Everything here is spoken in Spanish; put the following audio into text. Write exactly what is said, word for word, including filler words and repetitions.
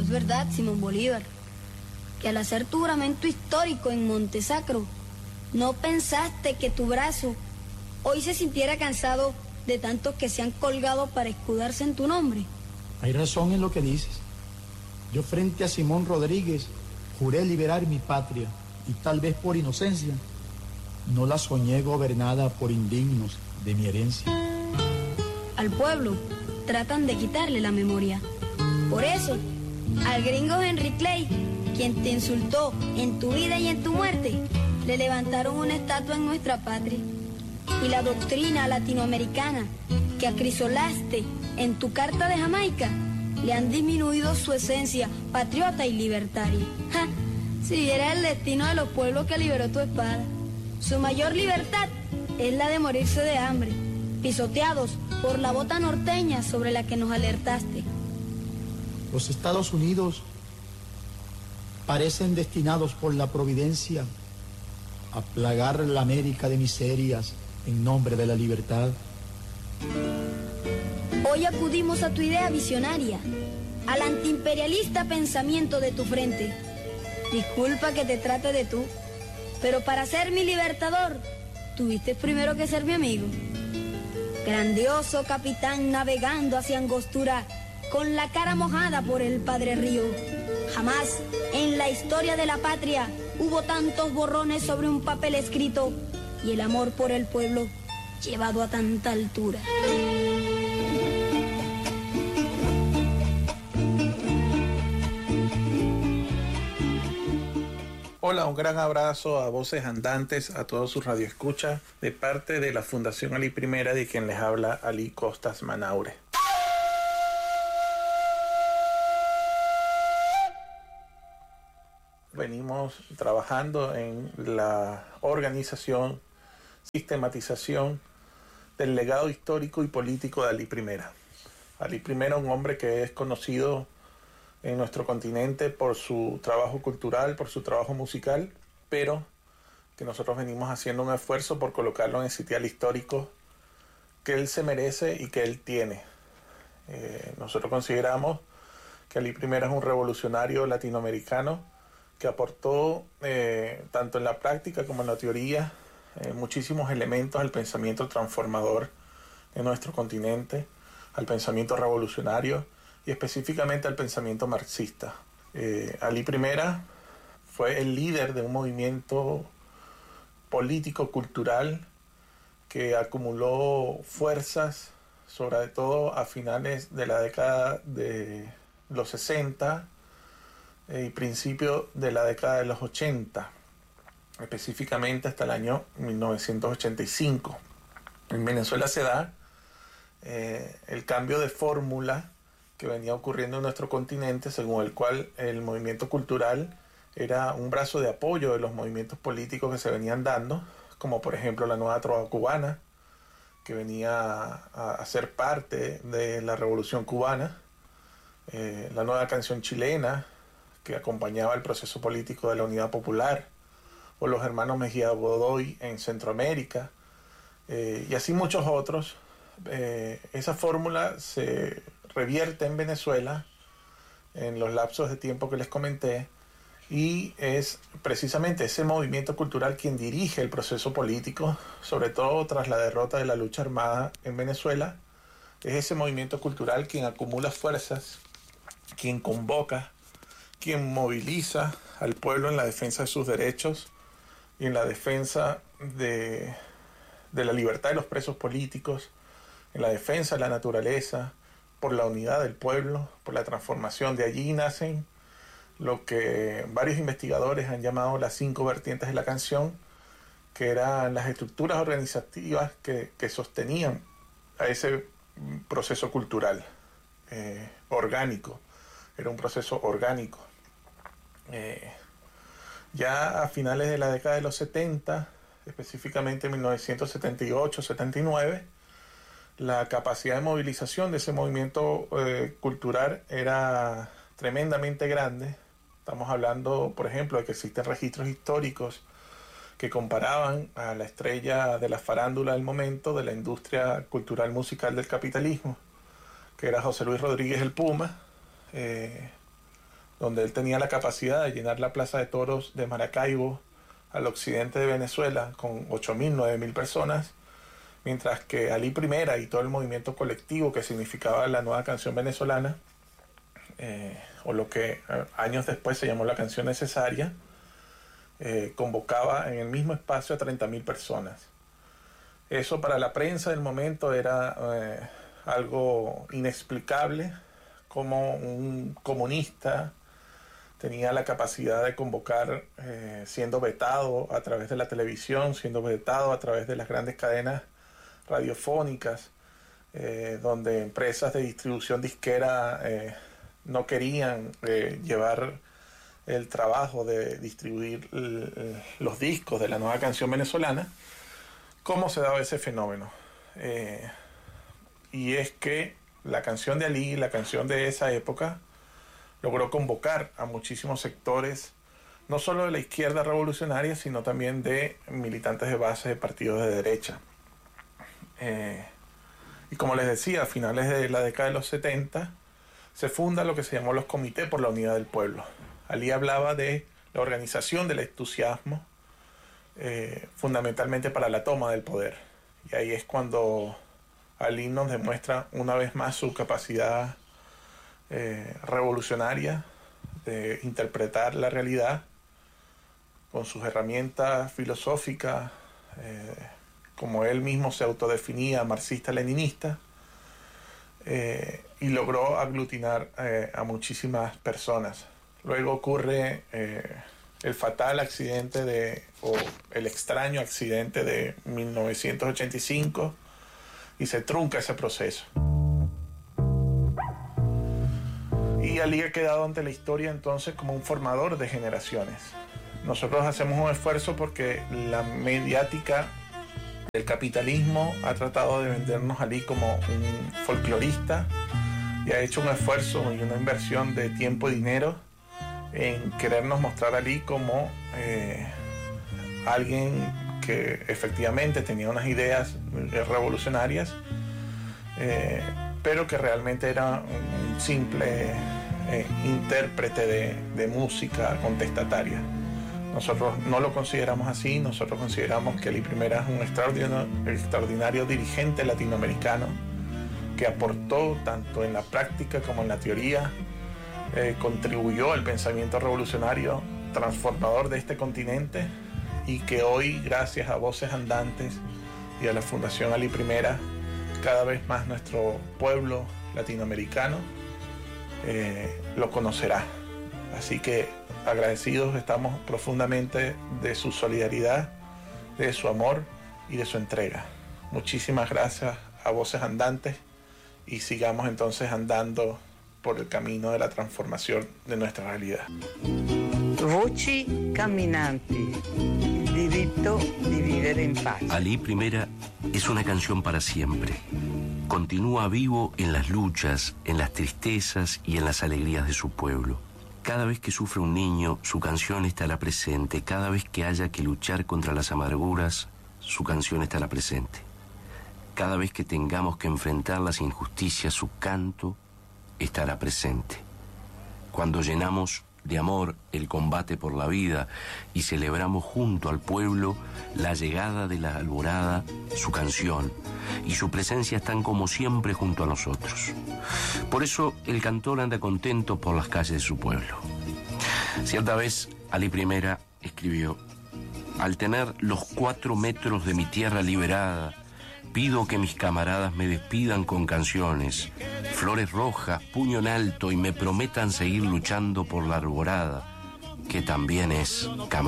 verdad, Simón Bolívar, que al hacer tu juramento histórico en Montesacro, no pensaste que tu brazo hoy se sintiera cansado de tantos que se han colgado para escudarse en tu nombre? Hay razón en lo que dices. Yo frente a Simón Rodríguez juré liberar mi patria y tal vez por inocencia no la soñé gobernada por indignos de mi herencia. Al pueblo tratan de quitarle la memoria. Por eso, al gringo Henry Clay, quien te insultó en tu vida y en tu muerte, le levantaron una estatua en nuestra patria. Y la doctrina latinoamericana que acrisolaste en tu carta de Jamaica le han disminuido su esencia patriota y libertaria. ¡Ja! Si viera el destino de los pueblos que liberó tu espada, su mayor libertad es la de morirse de hambre, pisoteados por la bota norteña sobre la que nos alertaste. Los Estados Unidos parecen destinados por la providencia a plagar la América de miserias en nombre de la libertad. Hoy acudimos a tu idea visionaria, al antiimperialista pensamiento de tu frente. Disculpa que te trate de tú, pero para ser mi libertador, tuviste primero que ser mi amigo. Grandioso capitán navegando hacia Angostura, con la cara mojada por el Padre Río. Jamás en la historia de la patria hubo tantos borrones sobre un papel escrito y el amor por el pueblo llevado a tanta altura. Hola, un gran abrazo a Voces Andantes, a todos sus radioescuchas, de parte de la Fundación Ali Primera, de quien les habla Ali Costas Manaure. Venimos trabajando en la organización, sistematización del legado histórico y político de Ali Primera. Ali Primera, un hombre que es conocido en nuestro continente por su trabajo cultural, por su trabajo musical, pero que nosotros venimos haciendo un esfuerzo por colocarlo en el sitial histórico que él se merece y que él tiene. Eh, nosotros consideramos que Ali Primera es un revolucionario latinoamericano que aportó, eh, tanto en la práctica como en la teoría, eh, muchísimos elementos al pensamiento transformador en nuestro continente, al pensamiento revolucionario y específicamente al pensamiento marxista. Eh, Ali Primera fue el líder de un movimiento político-cultural que acumuló fuerzas, sobre todo a finales de la década de los sesenta y principios de la década de los ochenta, específicamente hasta el año mil novecientos ochenta y cinco. En Venezuela se da eh, el cambio de fórmula que venía ocurriendo en nuestro continente, según el cual el movimiento cultural era un brazo de apoyo de los movimientos políticos que se venían dando, como por ejemplo la nueva trova cubana, que venía a, a ser parte de la revolución cubana, eh, la nueva canción chilena, que acompañaba el proceso político de la Unidad Popular, o los hermanos Mejía Godoy en Centroamérica, eh, y así muchos otros. Eh, esa fórmula se revierte en Venezuela en los lapsos de tiempo que les comenté, y es precisamente ese movimiento cultural quien dirige el proceso político, sobre todo tras la derrota de la lucha armada en Venezuela. Es ese movimiento cultural quien acumula fuerzas, quien convoca, quien moviliza al pueblo en la defensa de sus derechos y en la defensa de, de la libertad de los presos políticos, en la defensa de la naturaleza, por la unidad del pueblo, por la transformación. De allí nacen lo que varios investigadores han llamado las cinco vertientes de la canción, que eran las estructuras organizativas que, que sostenían a ese proceso cultural eh, orgánico. Era un proceso orgánico. Eh, ya a finales de la década de los setenta, específicamente en mil novecientos setenta y ocho setenta y nueve, la capacidad de movilización de ese movimiento eh, cultural era tremendamente grande. Estamos hablando, por ejemplo, de que existen registros históricos que comparaban a la estrella de la farándula del momento, de la industria cultural musical del capitalismo, que era José Luis Rodríguez el Puma, eh, donde él tenía la capacidad de llenar la plaza de toros de Maracaibo al occidente de Venezuela con ocho mil, nueve mil personas, mientras que Alí Primera y todo el movimiento colectivo que significaba la nueva canción venezolana, eh, o lo que eh, años después se llamó la canción necesaria, eh, convocaba en el mismo espacio a treinta mil personas. Eso para la prensa del momento era eh, algo inexplicable, como un comunista tenía la capacidad de convocar, eh, siendo vetado a través de la televisión, siendo vetado a través de las grandes cadenas radiofónicas, eh, donde empresas de distribución disquera eh, no querían eh, llevar el trabajo de distribuir l- los discos de la nueva canción venezolana. ¿Cómo se daba ese fenómeno? Eh, y es que la canción de Alí, la canción de esa época, logró convocar a muchísimos sectores, no solo de la izquierda revolucionaria, sino también de militantes de base de partidos de derecha. Eh, y como les decía, a finales de la década de los setenta, se funda lo que se llamó los Comités por la Unidad del Pueblo. Alí hablaba de la organización del entusiasmo, eh, fundamentalmente para la toma del poder. Y ahí es cuando Alí nos demuestra una vez más su capacidad eh, revolucionaria de interpretar la realidad con sus herramientas filosóficas, eh, como él mismo se autodefinía, marxista-leninista, eh, y logró aglutinar eh, a muchísimas personas. Luego ocurre eh, el fatal accidente de, o el extraño accidente de mil novecientos ochenta y cinco, y se trunca ese proceso. Y Alí ha quedado ante la historia entonces como un formador de generaciones. Nosotros hacemos un esfuerzo porque la mediática del capitalismo ha tratado de vendernos a Alí como un folclorista y ha hecho un esfuerzo y una inversión de tiempo y dinero en querernos mostrar a Alí como eh, alguien que efectivamente tenía unas ideas revolucionarias, eh, pero que realmente era un simple eh, intérprete de, de música contestataria. Nosotros no lo consideramos así. Nosotros consideramos que Alí Primera es un extraordinario, extraordinario dirigente latinoamericano que aportó tanto en la práctica como en la teoría, eh, contribuyó al pensamiento revolucionario transformador de este continente, y que hoy, gracias a Voces Andantes y a la Fundación Alí Primera, cada vez más nuestro pueblo latinoamericano eh, lo conocerá. Así que agradecidos estamos profundamente de su solidaridad, de su amor y de su entrega. Muchísimas gracias a Voces Andantes, y sigamos entonces andando por el camino de la transformación de nuestra realidad. Voci camminanti, il diritto di vivere in pace. Alí Primera es una canción para siempre. Continúa vivo en las luchas, en las tristezas y en las alegrías de su pueblo. Cada vez que sufre un niño, su canción estará presente. Cada vez que haya que luchar contra las amarguras, su canción estará presente. Cada vez que tengamos que enfrentar las injusticias, su canto estará presente. Cuando llenamos de amor el combate por la vida y celebramos junto al pueblo la llegada de la alborada, su canción y su presencia están como siempre junto a nosotros. Por eso el cantor anda contento por las calles de su pueblo. Cierta vez Alí Primera escribió: al tener los cuatro metros de mi tierra liberada, pido que mis camaradas me despidan con canciones, flores rojas, puño en alto, y me prometan seguir luchando por la alborada, que también es camarada.